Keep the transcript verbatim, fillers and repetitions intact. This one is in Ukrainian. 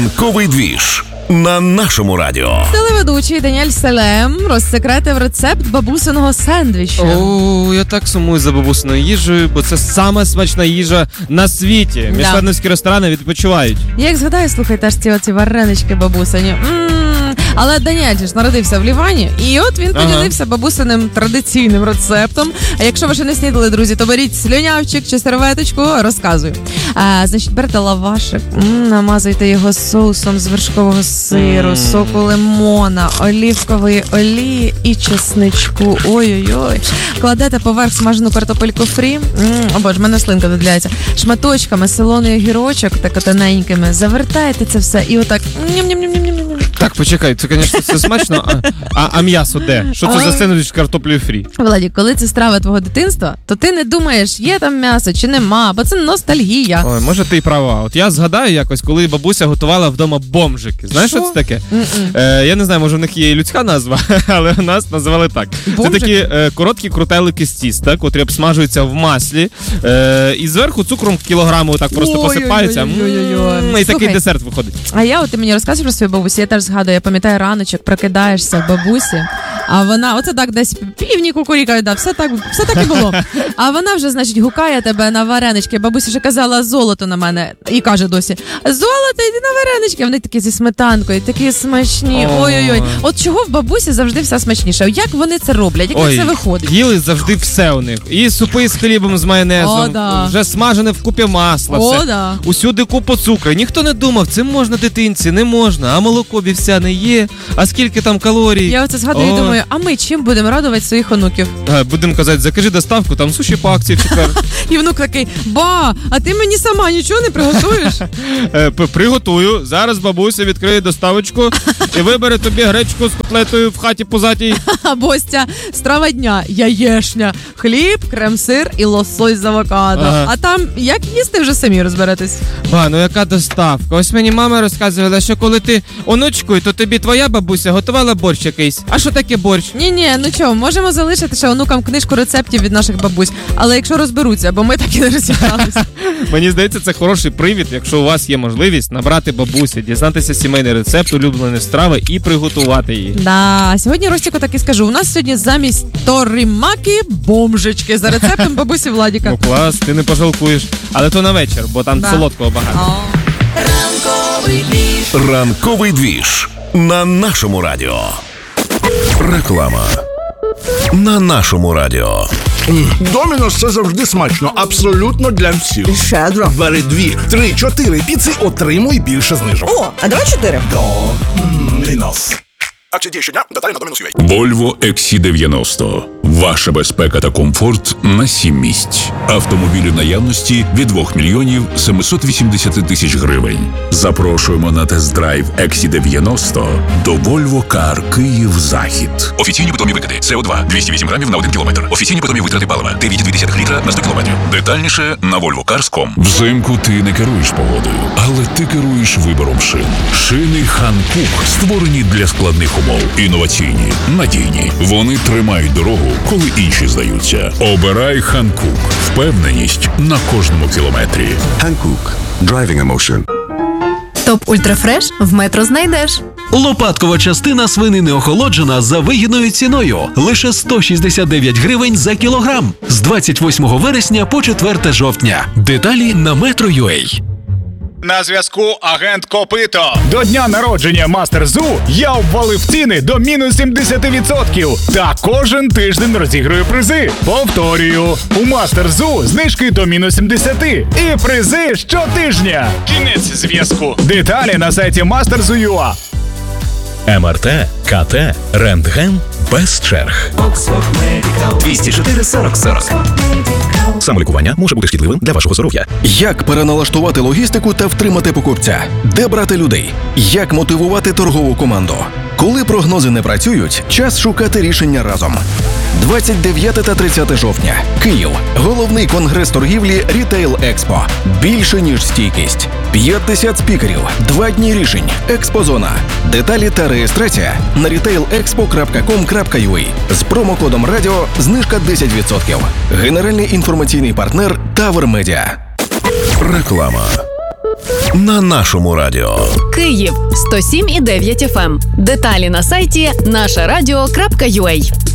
Ранковий двіж на нашому радіо. Телеведучий Даніель Салем розсекретив рецепт бабусиного сендвіча. О, я так сумую за бабусиною їжею, бо це сама смачна їжа на світі. Міжнародні ресторани відпочивають. Я як згадаю, слухай, теж ці оці варенички бабусині. М-м-м. Але Даніель ж народився в Лівані, і от він поділився ага. бабусиним традиційним рецептом. А якщо ви ще не снідали, друзі, то беріть слюнявчик чи серветочку, розказую. А, значить, берете лавашик, м-м, намазуйте його соусом з вершкового сиру, mm. соку лимона, олівкової олії і чесничку. Ой-ой-ой. Кладете поверх смажену картопельку фрі. М-м, о боже, в мене слинка виділяється. Шматочками солоний огірочок, так тоненькими. Завертаєте це все і отак ням-ням-ням-ням-ням. Так, почекай, це, звісно, все смачно, а, а, а м'ясо де? Що це а... за сендвіч з картоплею фрі? Владі, коли це страва твого дитинства, то ти не думаєш, є там м'ясо чи нема, бо це ностальгія. Ой, може ти й права. От я згадаю якось, коли бабуся готувала вдома бомжики. Знаєш, що це таке? Е, я не знаю, може в них є і людська назва, але у нас називали так. Бомжики? Це такі е, короткі крутелики з тіста, котрі обсмажуються в маслі, е, і зверху цукром кілограму так просто Ой, посипаються. М-м-м, і такий десерт виходить. А я, от ти мені розказуєш про свою бабусю, я теж згадую, я пам'ятаю раночок, прокидаєшся в бабусі, а вона, оце так десь півні кукурікають, да, все так, все так і було. А вона вже, значить, гукає тебе на варенички. Бабуся вже казала золото на мене і каже досі, золото, йди на варенички. Вони такі зі сметанкою, такі смачні. Ой-ой-ой. От чого в бабусі завжди все смачніше? Як вони це роблять? Як Ой, це виходить? Їли завжди все у них. І супи з хлібом, з майонезом, О, да. вже смажене в купі масла. О, все. Да. Усюди купу цукру. Ніхто не думав, це можна дитинці, не можна. А молоко вівсяне є, а скільки там калорій. Я оце згадую і думаю, а ми чим будемо радувати своїх онуків? А, будемо казати, закажи доставку, там суші по акції в четвер. І внук такий, ба, а ти мені сама нічого не приготуєш? Приготую. Зараз бабуся відкриє доставочку і вибере тобі гречку з котлетою в хаті позатій. Бостя, страва дня, яєшня, хліб, крем-сир і лосось з авокадо. Ага. А там, як їсти, вже самі розберетесь. Ба, ну яка доставка? Ось мені мама розказувала, що коли ти онучкою, то тобі твоя бабуся готувала борщ якийсь. А що таке борщ? Ні-ні, ну чого, можемо залишити ще онукам книжку рецептів від наших бабусь. Але якщо розберуться, бо ми так і не розібралися. Мені здається, це хороший привід, якщо у вас є можливість набрати бабусі, дізнатися сімейний рецепт улюбленої страви і приготувати її. Да, сьогодні, Ростіку, так і скажу, у нас сьогодні замість торимаки бомжички за рецептом бабусі Владіка. Ну клас, ти не пожалкуєш. Але то на вечір, бо там да. солодкого багато. Ранковий двіж. Ранковий двіж на нашому радіо. Реклама на нашому радіо. Домінос – це завжди смачно, абсолютно для всіх. І щедро. Бери дві, три, чотири піци, отримуй більше знижок. О, а давай чотири. Домінос. Акція діє щодня, деталі на Домінос точка ю а. Volvo ікс сі дев'яносто. Ваша безпека та комфорт на сім місць. Автомобілі в наявності від двох мільйонів сімсот вісімдесят тисяч гривень. Запрошуємо на тест-драйв ікс сі дев'яносто до Volvo Car Київ-Захід. Офіційні питомі викиди. С О два двісті вісім грамів на один кілометр. Офіційні питомі витрати палива дев'ять цілих дві десятих літра на сто кілометрів. Детальніше на volvo cars точка ком. Взимку ти не керуєш погодою, але ти керуєш вибором шин. Шини Ханкук створені для складних умов. Інноваційні, надійні. Вони тримають дорогу, коли інші здаються. Обирай Ханкук. Впевненість на кожному кілометрі. Ханкук. Driving emotion. Топ Ультрафреш в Метро знайдеш. Лопаткова частина свинини охолоджена за вигідною ціною. Лише сто шістдесят дев'ять гривень за кілограм. З двадцять восьмого вересня по четверте жовтня. Деталі на метро точка ю а. На зв'язку агент Копито. До дня народження Мастер Зу я обвалив ціни до мінус сімдесят відсотків. Та кожен тиждень розіграю призи. Повторюю, у Мастер Зу знижки до мінус сімдесят. І призи щотижня. Кінець зв'язку. Деталі на сайті мастер точка зу точка ю а. Ем Ар Те, Ка Те, рентген без черг. двісті чотири сорок сорок. Самолікування може бути шкідливим для вашого здоров'я. Як переналаштувати логістику та втримати покупця? Де брати людей? Як мотивувати торгову команду? Коли прогнози не працюють, час шукати рішення разом. двадцять дев'яте та тридцяте жовтня. Київ. Головний конгрес торгівлі Рітейл Експо. Більше, ніж стійкість. п'ятдесят спікерів. Два дні рішень. Експозона. Деталі та реєстрація на рітейл експо крапка ком крапка ю а. З промокодом радіо знижка десять відсотків. Генеральний інформаційний партнер Тавер Медіа. Реклама. на нашому радіо. Київ сто сім і дев'ять еф ем. Деталі на сайті наша радіо крапка ю а.